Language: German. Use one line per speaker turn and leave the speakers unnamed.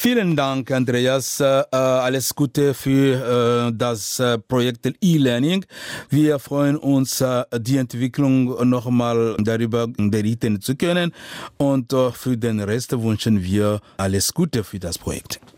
Vielen Dank, Andreas. Alles Gute für das Projekt E-Learning. Wir freuen uns, die Entwicklung nochmal darüber berichten zu können. Und für den Rest wünschen wir alles Gute für das Projekt.